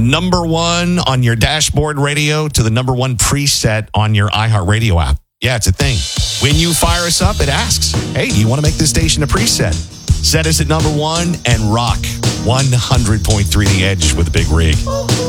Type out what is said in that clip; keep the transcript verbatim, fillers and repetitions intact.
number one on your dashboard radio to the number one preset on your iHeartRadio app. Yeah, it's a thing. When you fire us up, it asks, hey, do you want to make this station a preset? Set us at number one and rock one hundred point three The Edge with a big rig.